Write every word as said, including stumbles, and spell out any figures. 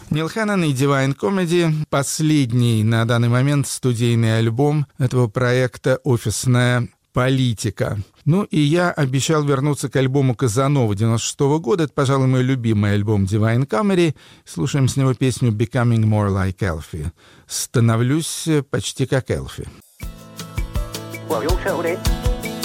Нил Хэннон и Divine Comedy — последний на данный момент студийный альбом этого проекта «Офисная политика». Ну и я обещал вернуться к альбому Казанова девяносто шестого года. Это, пожалуй, мой любимый альбом Divine Comedy. Слушаем с него песню «Becoming More Like Elfie». «Становлюсь почти как Элфи». Well, you all settled in?